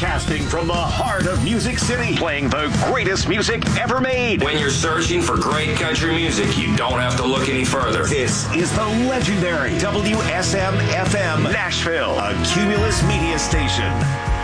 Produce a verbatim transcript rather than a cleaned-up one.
Broadcasting from the heart of Music City. Playing the greatest music ever made. When you're searching for great country music, you don't have to look any further. This is the legendary W S M F M Nashville, a Cumulus media station.